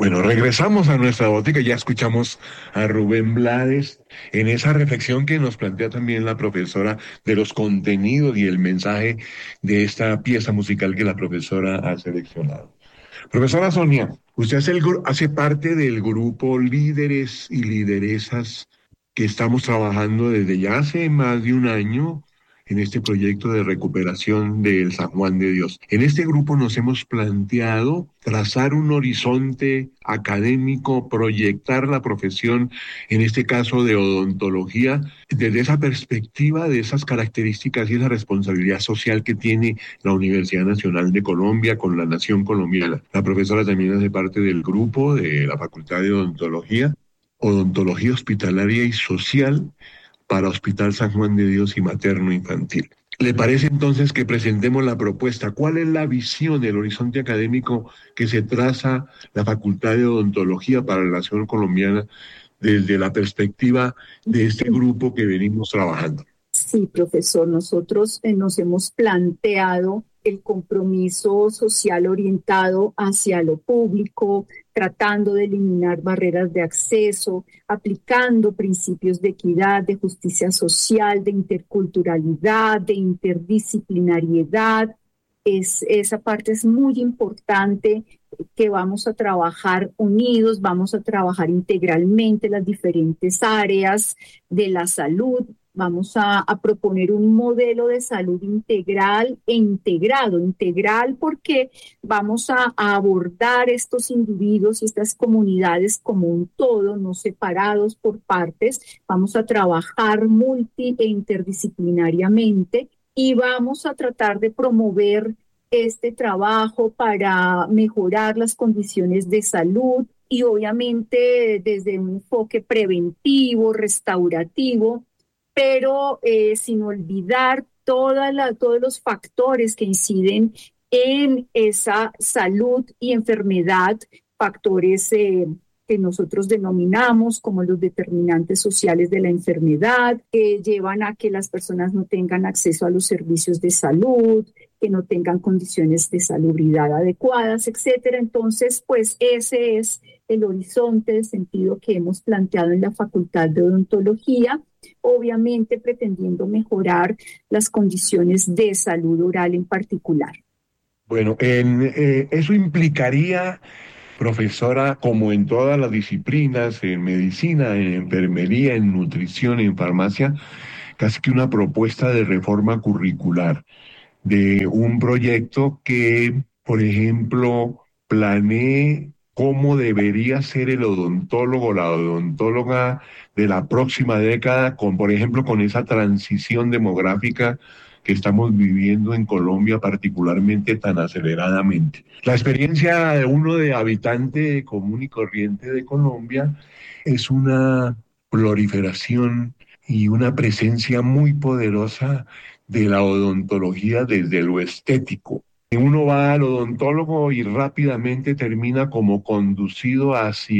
Bueno, regresamos a nuestra botica, ya escuchamos a Rubén Blades en esa reflexión que nos plantea también la profesora de los contenidos y el mensaje de esta pieza musical que la profesora ha seleccionado. Profesora Sonia, usted hace parte del grupo Líderes y Lideresas que estamos trabajando desde ya hace más de un año en este proyecto de recuperación del San Juan de Dios. En este grupo nos hemos planteado trazar un horizonte académico, proyectar la profesión, en este caso de odontología, desde esa perspectiva, de esas características y esa responsabilidad social que tiene la Universidad Nacional de Colombia con la nación colombiana. La profesora también hace parte del grupo de la Facultad de Odontología, Odontología Hospitalaria y Social para Hospital San Juan de Dios y Materno Infantil. ¿Le parece entonces que presentemos la propuesta? ¿Cuál es la visión, el horizonte académico que se traza la Facultad de Odontología para la nación colombiana desde la perspectiva de este grupo que venimos trabajando? Sí, profesor, nosotros nos hemos planteado el compromiso social orientado hacia lo público, tratando de eliminar barreras de acceso, aplicando principios de equidad, de justicia social, de interculturalidad, de interdisciplinariedad. Esa parte es muy importante, que vamos a trabajar unidos, vamos a trabajar integralmente las diferentes áreas de la salud. Vamos a proponer un modelo de salud integral e integrado. Integral porque vamos a abordar estos individuos y estas comunidades como un todo, no separados por partes. Vamos a trabajar multi e interdisciplinariamente y vamos a tratar de promover este trabajo para mejorar las condiciones de salud y obviamente desde un enfoque preventivo, restaurativo, pero sin olvidar todos los factores que inciden en esa salud y enfermedad, factores que nosotros denominamos como los determinantes sociales de la enfermedad, que llevan a que las personas no tengan acceso a los servicios de salud, que no tengan condiciones de salubridad adecuadas, etcétera. Entonces, pues ese es el horizonte de sentido que hemos planteado en la Facultad de Odontología, obviamente pretendiendo mejorar las condiciones de salud oral en particular. Bueno, eso implicaría, profesora, como en todas las disciplinas, en medicina, en enfermería, en nutrición, en farmacia, casi que una propuesta de reforma curricular, de un proyecto que, por ejemplo, planee cómo debería ser el odontólogo o la odontóloga de la próxima década, con, por ejemplo, con esa transición demográfica que estamos viviendo en Colombia particularmente tan aceleradamente. La experiencia de uno de habitante común y corriente de Colombia es una proliferación y una presencia muy poderosa de la odontología desde lo estético. Uno va al odontólogo y rápidamente termina como conducido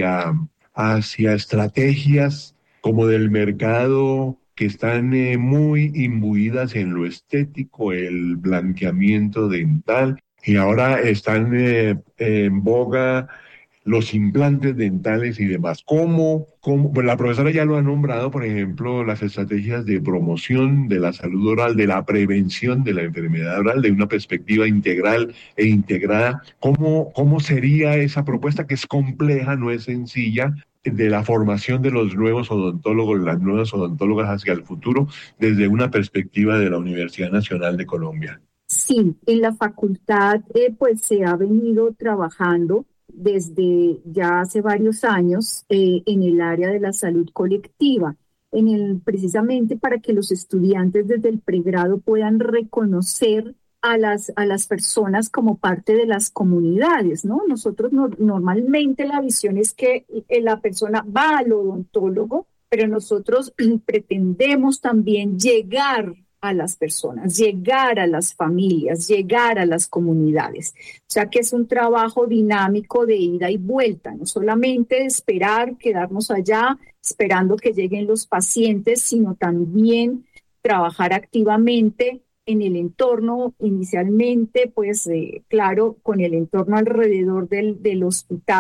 hacia estrategias como del mercado que están muy imbuidas en lo estético, el blanqueamiento dental, y ahora están en boga los implantes dentales y demás. Pues la profesora ya lo ha nombrado, por ejemplo, las estrategias de promoción de la salud oral, de la prevención de la enfermedad oral, de una perspectiva integral e integrada? ¿Cómo sería esa propuesta que es compleja, no es sencilla, de la formación de los nuevos odontólogos, las nuevas odontólogas hacia el futuro, desde una perspectiva de la Universidad Nacional de Colombia? Sí, en la facultad pues se ha venido trabajando desde ya hace varios años en el área de la salud colectiva, precisamente para que los estudiantes desde el pregrado puedan reconocer a las personas como parte de las comunidades, ¿no? Nosotros normalmente la visión es que la persona va al odontólogo, pero nosotros pretendemos también llegar a las personas, llegar a las familias, llegar a las comunidades. O sea que es un trabajo dinámico de ida y vuelta, no solamente esperar, quedarnos allá esperando que lleguen los pacientes, sino también trabajar activamente en el entorno, inicialmente, pues claro, con el entorno alrededor del hospital,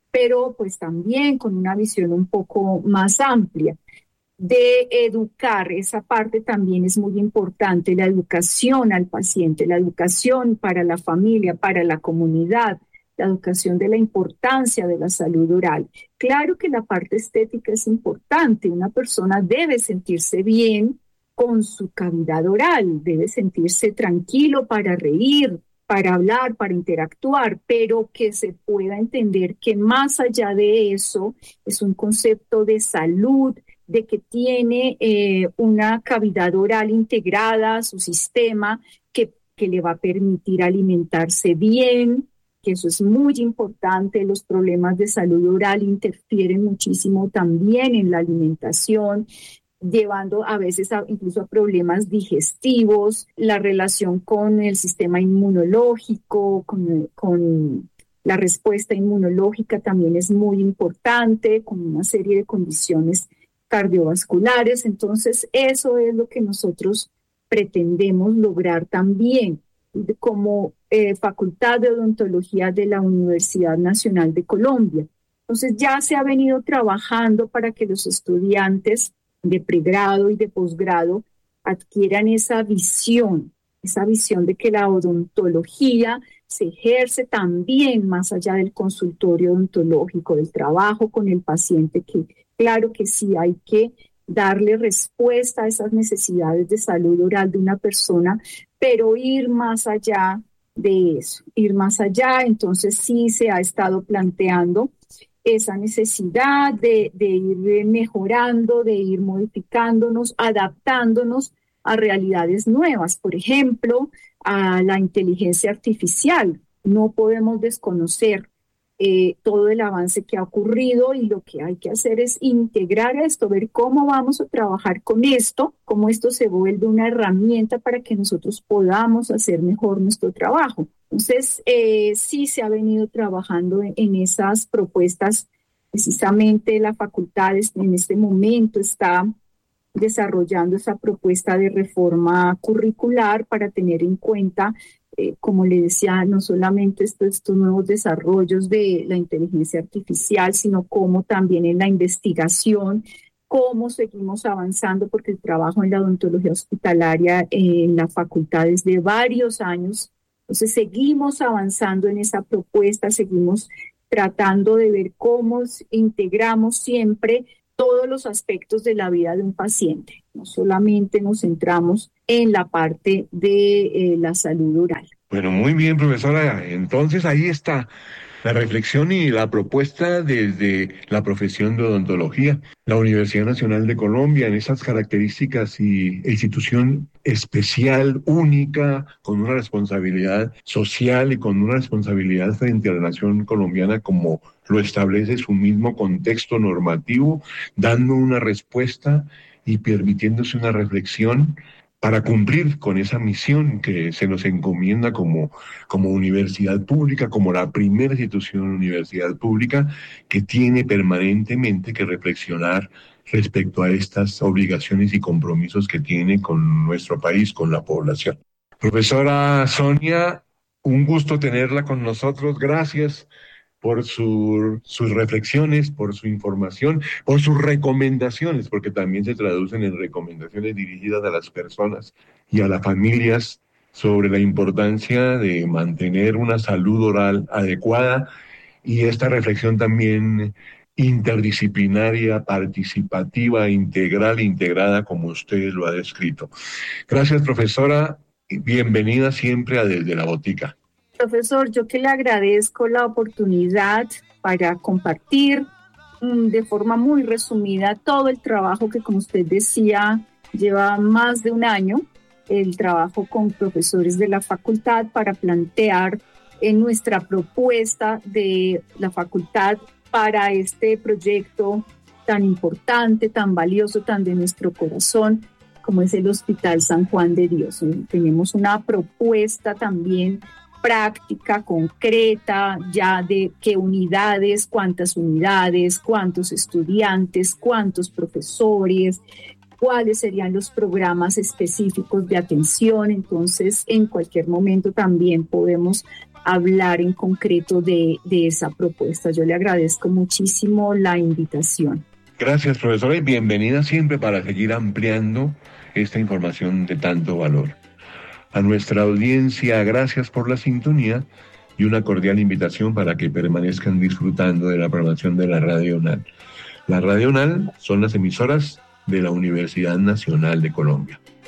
pero pues también con una visión un poco más amplia de educar. Esa parte también es muy importante, la educación al paciente, la educación para la familia, para la comunidad, la educación de la importancia de la salud oral. Claro que la parte estética es importante, una persona debe sentirse bien con su cavidad oral, debe sentirse tranquilo para reír, para hablar, para interactuar, pero que se pueda entender que más allá de eso es un concepto de salud, de que tiene una cavidad oral integrada a su sistema que le va a permitir alimentarse bien, que eso es muy importante. Los problemas de salud oral interfieren muchísimo también en la alimentación, llevando a veces incluso a problemas digestivos, la relación con el sistema inmunológico, con la respuesta inmunológica también es muy importante, con una serie de condiciones cardiovasculares. Entonces, eso es lo que nosotros pretendemos lograr también como Facultad de Odontología de la Universidad Nacional de Colombia. Entonces, ya se ha venido trabajando para que los estudiantes de pregrado y de posgrado adquieran esa visión de que la odontología se ejerce también más allá del consultorio odontológico, del trabajo con el paciente, que claro que sí hay que darle respuesta a esas necesidades de salud oral de una persona, pero ir más allá de eso, ir más allá. Entonces sí se ha estado planteando esa necesidad de ir mejorando, de ir modificándonos, adaptándonos a realidades nuevas, por ejemplo, a la inteligencia artificial. No podemos desconocer todo el avance que ha ocurrido, y lo que hay que hacer es integrar esto, ver cómo vamos a trabajar con esto, cómo esto se vuelve una herramienta para que nosotros podamos hacer mejor nuestro trabajo. Entonces, sí se ha venido trabajando en esas propuestas. Precisamente la facultad en este momento está desarrollando esa propuesta de reforma curricular para tener en cuenta, como le decía, no solamente estos nuevos desarrollos de la inteligencia artificial, sino cómo también en la investigación, cómo seguimos avanzando, porque el trabajo en la odontología hospitalaria en la facultad es de varios años. Entonces seguimos avanzando en esa propuesta, seguimos tratando de ver cómo integramos siempre todos los aspectos de la vida de un paciente. No solamente nos centramos en la parte de la salud oral. Bueno, muy bien, profesora. Entonces ahí está la reflexión y la propuesta desde la profesión de odontología. La Universidad Nacional de Colombia, en esas características y institución especial, única, con una responsabilidad social y con una responsabilidad frente a la nación colombiana, como lo establece su mismo contexto normativo, dando una respuesta y permitiéndose una reflexión para cumplir con esa misión que se nos encomienda como universidad pública, como la primera institución universidad pública que tiene permanentemente que reflexionar respecto a estas obligaciones y compromisos que tiene con nuestro país, con la población. Profesora Sonia, un gusto tenerla con nosotros. Gracias por sus reflexiones, por su información, por sus recomendaciones, porque también se traducen en recomendaciones dirigidas a las personas y a las familias sobre la importancia de mantener una salud oral adecuada, y esta reflexión también interdisciplinaria, participativa, integral, integrada, como usted lo ha descrito. Gracias, profesora. Bienvenida siempre a Desde la Botica. Profesor, yo que le agradezco la oportunidad para compartir de forma muy resumida todo el trabajo que, como usted decía, lleva más de un año, el trabajo con profesores de la facultad para plantear nuestra propuesta de la facultad para este proyecto tan importante, tan valioso, tan de nuestro corazón, como es el Hospital San Juan de Dios. Tenemos una propuesta también práctica, concreta, ya de qué unidades, cuántos estudiantes, cuántos profesores, cuáles serían los programas específicos de atención. Entonces, en cualquier momento también podemos hablar en concreto de esa propuesta. Yo le agradezco muchísimo la invitación. Gracias, profesora, y bienvenida siempre para seguir ampliando esta información de tanto valor. A nuestra audiencia, gracias por la sintonía y una cordial invitación para que permanezcan disfrutando de la programación de la Radio UNAL. La Radio UNAL son las emisoras de la Universidad Nacional de Colombia.